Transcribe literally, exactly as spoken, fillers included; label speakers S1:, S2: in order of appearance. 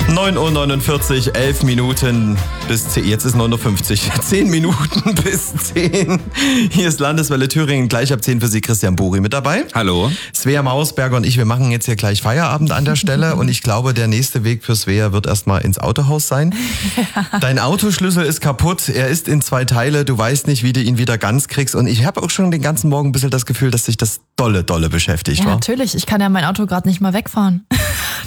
S1: neun Uhr neunundvierzig, elf Minuten bis zehn. Jetzt ist neun Uhr fünfzig. zehn Minuten bis zehn. Hier ist Landeswelle Thüringen. Gleich ab zehn für Sie Christian Buri mit dabei.
S2: Hallo.
S1: Svea Mausberger und ich, wir machen jetzt hier gleich Feierabend an der Stelle. Und ich glaube, der nächste Weg für Svea wird erstmal ins Autohaus sein. Ja. Dein Autoschlüssel ist kaputt. Er ist in zwei Teile. Du weißt nicht, wie du ihn wieder ganz kriegst. Und ich habe auch schon den ganzen Morgen ein bisschen das Gefühl, dass sich das dolle, dolle beschäftigt.
S3: Ja,
S1: wa?
S3: natürlich. Ich kann ja mein Auto gerade nicht mal wegfahren.